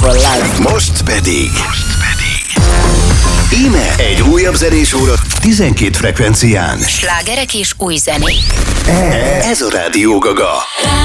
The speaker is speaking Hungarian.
for Love. Most pedig íme egy újabb zenés óra 12 frekvencián. Slágerek és új zenék. Ez a Rádió Gaga.